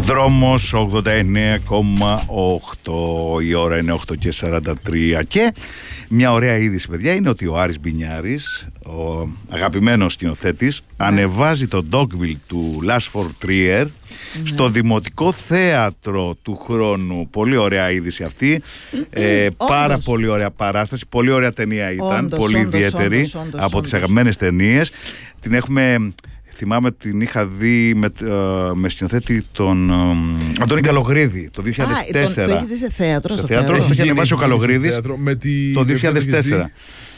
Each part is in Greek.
Δρόμος 89,8. Η ώρα είναι 8:43. Και μια ωραία είδηση, παιδιά, είναι ότι ο Άρης Μπινιάρης, ο αγαπημένος σκηνοθέτης, ανεβάζει το Dogville του Last for Trier στο Δημοτικό Θέατρο του χρόνου. Πολύ ωραία είδηση αυτή. Πάρα πολύ ωραία παράσταση. Πολύ ωραία ταινία ήταν. Πολύ ιδιαίτερη. Από τις αγαπημένες ταινίες. Την έχουμε... Θυμάμαι την είχα δει με σκηνοθέτη τον Αντώνη Καλογρίδη το 2004. Το έχεις δει σε θέατρο? Στο θέατρο το είχε ανεβάσει ο Καλογρίδης το 2004.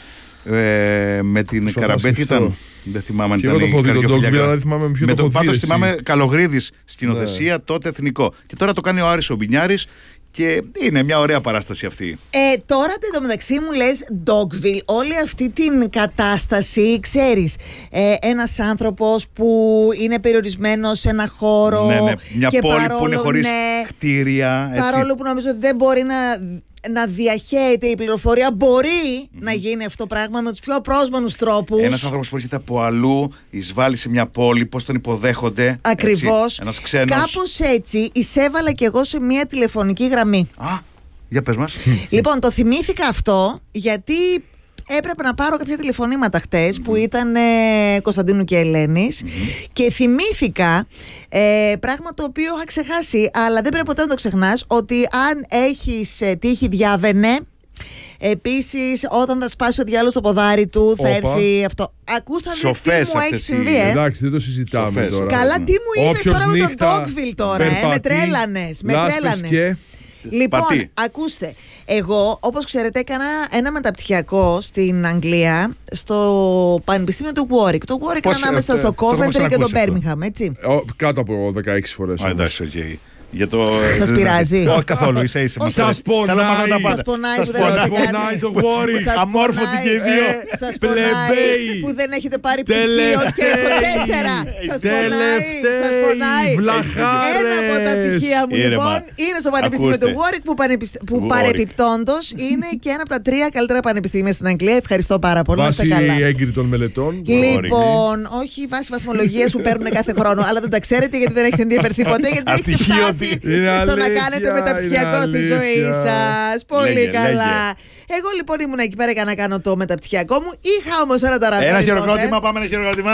Με την Καραμπέτη ήταν. Δεν θυμάμαι αν ήταν. Και εγώ το έχω δει τον Dogville, αλλά δεν θυμάμαι ποιο το έχω δει. Πάντως θυμάμαι Καλογρίδης σκηνοθεσία, τότε εθνικό. Και τώρα το κάνει ο Άρης ο Μπινιάρης. Και είναι μια ωραία παράσταση αυτή. Τώρα το μεταξύ μου λες Dogville, όλη αυτή την κατάσταση, ξέρεις, ένας άνθρωπος που είναι περιορισμένος σε ένα χώρο. Ναι. Μια και πόλη που είναι χωρίς κτίρια. Έτσι. Παρόλο που νομίζω ότι δεν μπορεί να διαχέεται η πληροφορία, μπορεί να γίνει αυτό το πράγμα με τους πιο απρόσμενους τρόπους. Ένας άνθρωπος που έρχεται από αλλού, εισβάλλει σε μια πόλη, πώς τον υποδέχονται. Ακριβώς. Ένας ξένος. Κάπως έτσι εισέβαλα κι εγώ σε μια τηλεφωνική γραμμή. Για πες μας. Λοιπόν, το θυμήθηκα αυτό γιατί έπρεπε να πάρω κάποια τηλεφωνήματα χτες που ήταν Κωνσταντίνου και Ελένης και θυμήθηκα πράγμα το οποίο είχα ξεχάσει, αλλά δεν πρέπει ποτέ να το ξεχνάς, ότι αν έχεις τύχη διάβαινε. Επίσης, όταν θα σπάσει ο διάλογος στο ποδάρι του, θα έρθει αυτό. Ακούστε τι μου έχει συμβεί. Εντάξει, δεν το συζητάμε τώρα. Καλά, τι μου είπες τώρα με τον Dogville τώρα, με τρέλανες. Λοιπόν, ακούστε, εγώ όπως ξέρετε έκανα ένα μεταπτυχιακό στην Αγγλία στο Πανεπιστήμιο του Warwick. Το Warwick είναι ανάμεσα στο Coventry και το Birmingham, έτσι. Κάτω από 16 φορές. Εντάξει, οκ. Σας πειράζει? Όχι καθόλου, είσαι. Σας πονάει το Warwick. Αμόρφωτη και οι δύο. Σας πονάει που δεν έχετε πάρει πτυχίο και έχω 4. Σας πονάει. Ένα από τα πτυχία μου λοιπόν είναι στο Πανεπιστήμιο του Warwick, που παρεπιπτόντος είναι και ένα από τα 3 καλύτερα πανεπιστήμια στην Αγγλία. Ευχαριστώ πάρα πολύ. Βάσει έγκριτων μελετών. Λοιπόν, όχι βάσει βαθμολογίες που παίρνουν κάθε χρόνο, αλλά δεν τα ξέρετε γιατί δεν έχετε ενδιαφερθεί ποτέ, γιατί δεν έχετε φτάσει στο να κάνετε μεταπτυχιακό στη ζωή σας. Πολύ καλά. Εγώ λοιπόν ήμουν εκεί πέρα για να κάνω το μεταπτυχιακό μου. Είχα όμως ένα ταραβέρι. Ένα χειροκρότημα, πάμε ένα χειροκρότημα.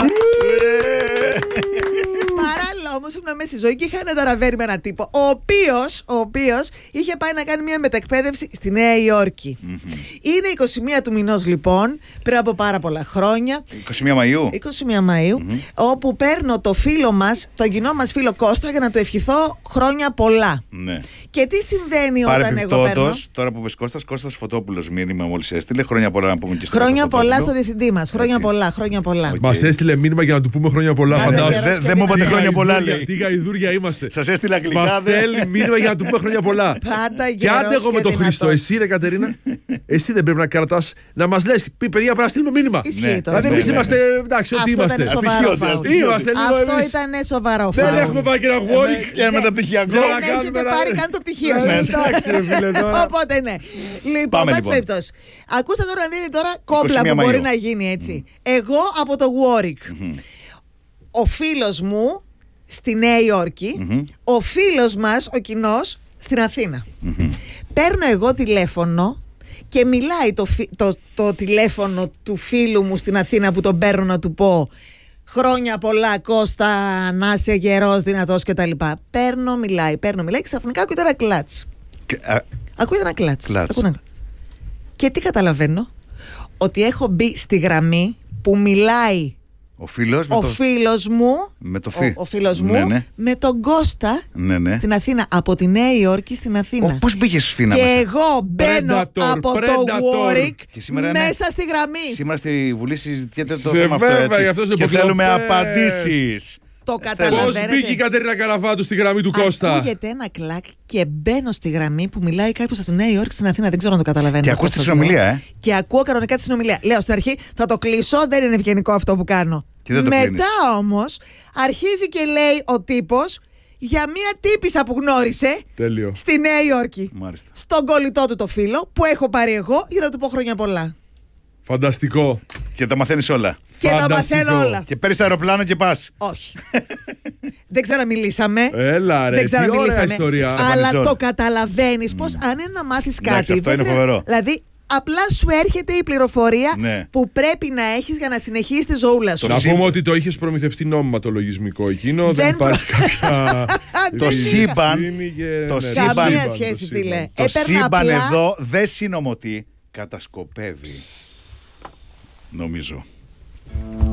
Παράλληλα όμως ήμουν μέσα στη ζωή και είχα ένα ταραβέρι με έναν τύπο ο οποίος είχε πάει να κάνει μια μετακπαίδευση στη Νέα Υόρκη. Είναι 21 του μηνός λοιπόν, πριν από πάρα πολλά χρόνια. 21 Μαΐου. 21 Μαΐου, όπου παίρνω το φίλο μας, το κοινό μας φίλο Κώστα, για να του ευχηθώ χρόνια πολλά. Ναι. Και τι συμβαίνει όταν εγώ παίρνω? Τώρα που πες Κώστας Φωτόπουλος μήνυμα μόλις έστειλε. Χρόνια πολλά να πούμε και στο Χρόνια πολλά στο διευθυντή μας. Χρόνια πολλά. Μας έστειλε μήνυμα για να του πούμε χρόνια πολλά. Φαντάζομαι. Δεν μου είπατε χρόνια πολλά, λέει. Τι γαϊδούρια είμαστε. Σας έστειλε αγγλικά. Μας στέλνει μήνυμα για να του πούμε χρόνια πολλά. Πάντα γερός. Και άντε εγώ με τον Χρήστο. Εσύ ρε Κατερίνα, εσύ δεν πρέπει να κρατάς, να μας λες, παιδιά, πρέπει να στείλουμε μήνυμα. Ισχύει τώρα. Δηλαδή εμείς είμαστε, εντάξει, ό,τι είμαστε. Αυτό ήταν σοβαρό φάουλ. Δεν έχουμε πάει και ένα Warwick και ένα μεταπτυχιακό. Δεν έχετε πάρει καν το πτυχίο σας. Οπότε ναι. Λοιπόν, πάση περιπτώσει. Ακούστε τώρα να δείτε τώρα κόμπλα που μπορεί να γίνει, έτσι. Εγώ από το Warwick. Ο φίλος μου στη Νέα Υόρκη, ο φίλος μας, ο κοινός, στην Αθήνα. Παίρνω εγώ τηλέφωνο και μιλάει το τηλέφωνο του φίλου μου στην Αθήνα που τον παίρνω να του πω χρόνια πολλά Κώστα, να είσαι γερός, δυνατός κτλ. Παίρνω, μιλάει και ξαφνικά ακούγεται ένα κλατς. Ακούγεται ένα κλατς. Και τι καταλαβαίνω? Ότι έχω μπει στη γραμμή που μιλάει ο φίλος μου με τον Κώστα στην Αθήνα, από τη Νέα Υόρκη στην Αθήνα. Πώς μπήκες Φίνα? Και εγώ μπαίνω από το Warwick μέσα στη γραμμή. Σήμερα στη Βουλή συζητιέται το θέμα αυτό, έτσι. Και θέλουμε απαντήσεις. Το καταλαβαίνετε? Πώς μπήκε η Κατερίνα Καραβάτου στη γραμμή του Κώστα? Ακούγεται ένα κλακ και μπαίνω στη γραμμή που μιλάει κάποιος από τη Νέα Υόρκη στην Αθήνα. Δεν ξέρω αν το καταλαβαίνετε. Και ακούς τη συνομιλία, Και ακούω κανονικά τη συνομιλία. Λέω στην αρχή θα το κλείσω, δεν είναι ευγενικό αυτό που κάνω. Μετά όμως αρχίζει και λέει ο τύπος για μία τύπισσα που γνώρισε στη Νέα Υόρκη. Μάλιστα. Στον κολλητό του το φίλο που έχω πάρει εγώ για να του πω χρόνια πολλά. Φανταστικό. Και τα μαθαίνεις όλα. Και τα μαθαίνω όλα. Και παίρνεις το αεροπλάνο και πας. Όχι. Δεν ξαναμιλήσαμε. Έλα ρε, τι ωραία ιστορία. Αλλά το καταλαβαίνεις πως αν είναι να μάθεις κάτι. Αυτό είναι φοβερό. Δηλαδή, απλά σου έρχεται η πληροφορία που πρέπει να έχεις για να συνεχίσεις τη ζωούλα σου. Να πούμε ότι το είχες προμηθευτεί νόμιμα το λογισμικό εκείνο. Δεν υπάρχει κάποια. Το σύμπαν. Καμία σχέση, φίλε. Το σύμπαν εδώ δεν συνομωτεί. Κατασκοπεύει. Νομίζω.